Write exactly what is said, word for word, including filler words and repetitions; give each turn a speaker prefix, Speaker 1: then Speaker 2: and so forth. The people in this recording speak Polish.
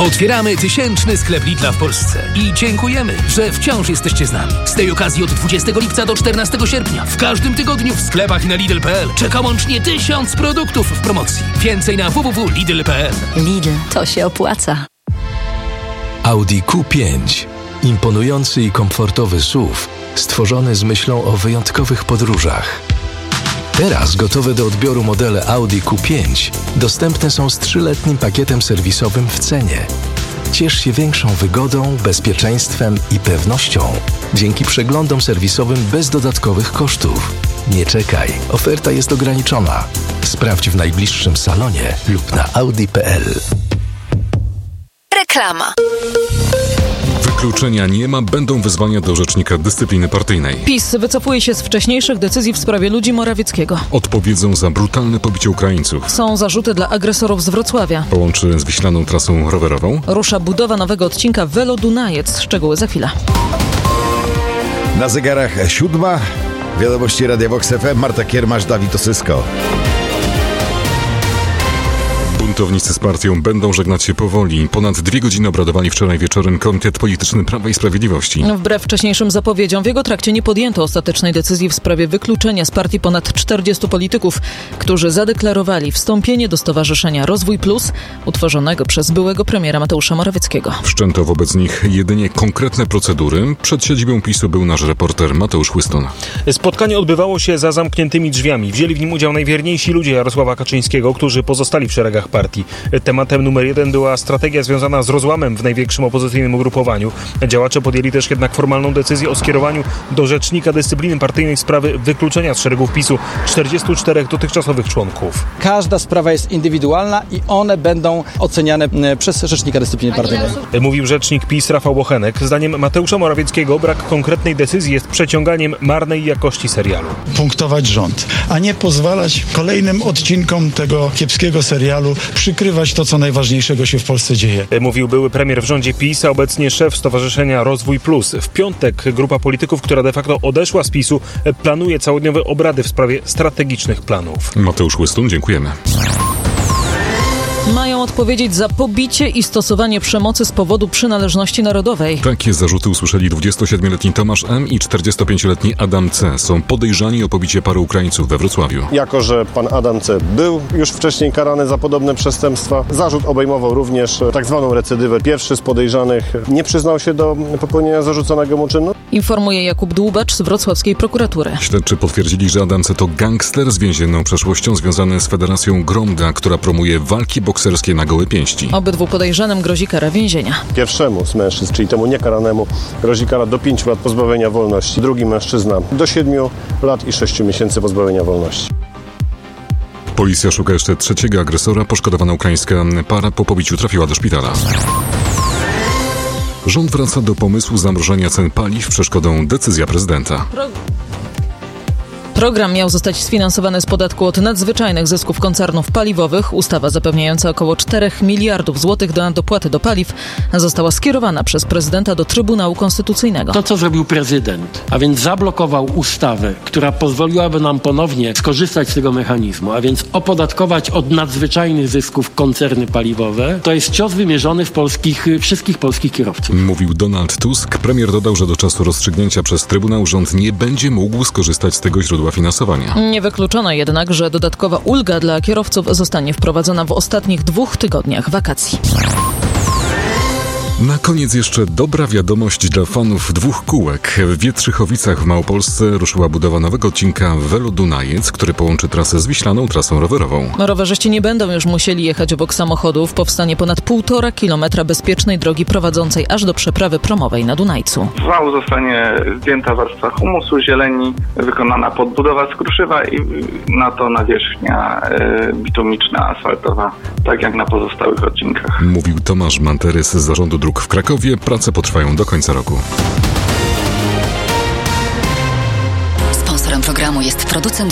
Speaker 1: Otwieramy tysięczny sklep Lidla w Polsce i dziękujemy, że wciąż jesteście z nami. Z tej okazji od dwudziestego lipca do czternastego sierpnia w każdym tygodniu w sklepach i na Lidl kropka p l czeka łącznie tysiąc produktów w promocji. Więcej na w w w kropka lidl kropka p l.
Speaker 2: Lidl, to się opłaca.
Speaker 3: Audi Q pięć. Imponujący i komfortowy S U V, stworzony z myślą o wyjątkowych podróżach. Teraz gotowe do odbioru modele Audi Q pięć dostępne są z trzyletnim pakietem serwisowym w cenie. Ciesz się większą wygodą, bezpieczeństwem i pewnością dzięki przeglądom serwisowym bez dodatkowych kosztów. Nie czekaj, oferta jest ograniczona. Sprawdź w najbliższym salonie lub na audi kropka p l.
Speaker 2: Reklama.
Speaker 4: Wykluczenia nie ma, będą wezwania do Rzecznika Dyscypliny Partyjnej.
Speaker 5: PiS wycofuje się z wcześniejszych decyzji w sprawie ludzi Morawieckiego.
Speaker 4: Odpowiedzą za brutalne pobicie Ukraińców.
Speaker 5: Są zarzuty dla agresorów z Wrocławia.
Speaker 4: Połączy z wiślaną trasą rowerową.
Speaker 5: Rusza budowa nowego odcinka Velo-Dunajec. Szczegóły za chwilę.
Speaker 6: Na zegarach siódma. Wiadomości Radia Vox F M. Marta Kiermasz, Dawid Osysko.
Speaker 4: Buntownicy z partią będą żegnać się powoli. Ponad dwie godziny obradowali wczoraj wieczorem Komitet Polityczny Prawa i Sprawiedliwości.
Speaker 5: Wbrew wcześniejszym zapowiedziom w jego trakcie nie podjęto ostatecznej decyzji w sprawie wykluczenia z partii ponad czterdziestu polityków, którzy zadeklarowali wstąpienie do Stowarzyszenia Rozwój Plus, utworzonego przez byłego premiera Mateusza Morawieckiego.
Speaker 4: Wszczęto wobec nich jedynie konkretne procedury. Przed siedzibą PiSu był nasz reporter Mateusz Chłyston.
Speaker 7: Spotkanie odbywało się za zamkniętymi drzwiami. Wzięli w nim udział najwierniejsi ludzie Jarosława Kaczyńskiego, którzy pozostali w szeregach partii. Tematem numer jeden była strategia związana z rozłamem w największym opozycyjnym ugrupowaniu. Działacze podjęli też jednak formalną decyzję o skierowaniu do Rzecznika Dyscypliny Partyjnej sprawy wykluczenia z szeregów PiSu czterdziestu czterech dotychczasowych członków.
Speaker 8: Każda sprawa jest indywidualna i one będą oceniane przez Rzecznika Dyscypliny Partyjnej.
Speaker 7: Mówił rzecznik PiS Rafał Bochenek. Zdaniem Mateusza Morawieckiego brak konkretnej decyzji jest przeciąganiem marnej jakości serialu.
Speaker 9: Punktować rząd, a nie pozwalać kolejnym odcinkom tego kiepskiego serialu przykrywać to, co najważniejszego się w Polsce dzieje.
Speaker 7: Mówił były premier w rządzie PiS, a obecnie szef Stowarzyszenia Rozwój Plus. W piątek grupa polityków, która de facto odeszła z PiSu, planuje całodniowe obrady w sprawie strategicznych planów.
Speaker 4: Mateusz Łystun, dziękujemy.
Speaker 5: Mają odpowiedzieć za pobicie i stosowanie przemocy z powodu przynależności narodowej.
Speaker 4: Takie zarzuty usłyszeli dwudziestosiedmioletni Tomasz M. i czterdziestopięcioletni Adam C. Są podejrzani o pobicie paru Ukraińców we Wrocławiu.
Speaker 10: Jako że pan Adam C. był już wcześniej karany za podobne przestępstwa, zarzut obejmował również tak zwaną recydywę. Pierwszy z podejrzanych nie przyznał się do popełnienia zarzuconego mu czynu.
Speaker 5: Informuje Jakub Dłubacz z wrocławskiej prokuratury.
Speaker 4: Śledczy potwierdzili, że Adam C. to gangster z więzienną przeszłością związany z Federacją Gromda, która promuje walki bokserskie na gołe pięści.
Speaker 5: Obydwu podejrzanym grozi kara więzienia.
Speaker 10: Pierwszemu z mężczyzn, czyli temu niekaranemu, grozi kara do pięciu lat pozbawienia wolności. Drugi mężczyzna do siedmiu lat i sześciu miesięcy pozbawienia wolności.
Speaker 4: Policja szuka jeszcze trzeciego agresora. Poszkodowana ukraińska para po pobiciu trafiła do szpitala. Rząd wraca do pomysłu zamrożenia cen paliw przeszkodą decyzja prezydenta.
Speaker 5: Pro... Program miał zostać sfinansowany z podatku od nadzwyczajnych zysków koncernów paliwowych. Ustawa zapewniająca około czterech miliardów złotych do dopłaty do paliw została skierowana przez prezydenta do Trybunału Konstytucyjnego.
Speaker 11: To, co zrobił prezydent, a więc zablokował ustawę, która pozwoliłaby nam ponownie skorzystać z tego mechanizmu, a więc opodatkować od nadzwyczajnych zysków koncerny paliwowe, to jest cios wymierzony w polskich, wszystkich polskich kierowców.
Speaker 4: Mówił Donald Tusk. Premier dodał, że do czasu rozstrzygnięcia przez Trybunał rząd nie będzie mógł skorzystać z tego źródła finansowania.
Speaker 5: Nie wykluczono jednak, że dodatkowa ulga dla kierowców zostanie wprowadzona w ostatnich dwóch tygodniach wakacji.
Speaker 4: Na koniec jeszcze dobra wiadomość dla fanów dwóch kółek. W Wietrzychowicach w Małopolsce ruszyła budowa nowego odcinka Velo-Dunajec, który połączy trasę z wiślaną trasą rowerową.
Speaker 5: Rowerzyści nie będą już musieli jechać obok samochodów. Powstanie ponad półtora kilometra bezpiecznej drogi prowadzącej aż do przeprawy promowej na Dunajcu.
Speaker 12: Z wału zostanie zdjęta warstwa humusu, zieleni, wykonana podbudowa z kruszywa i na to nawierzchnia y, bitumiczna, asfaltowa, tak jak na pozostałych odcinkach.
Speaker 4: Mówił Tomasz Manterys z Zarządu Dróg w Krakowie. Prace potrwają do końca roku.
Speaker 2: Sponsorem programu jest producent